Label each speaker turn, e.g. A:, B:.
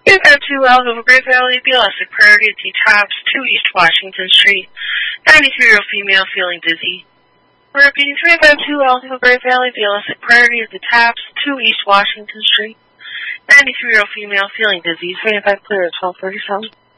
A: 252 Alva, Great Valley, BLS priority at the Tops, 2 East Washington Street. 93-year-old female feeling dizzy. We're repeating 352 Alva, Great Valley, BLS priority at the Tops, 2 East Washington Street. 93-year-old female feeling dizzy. 25 clear at 12:37.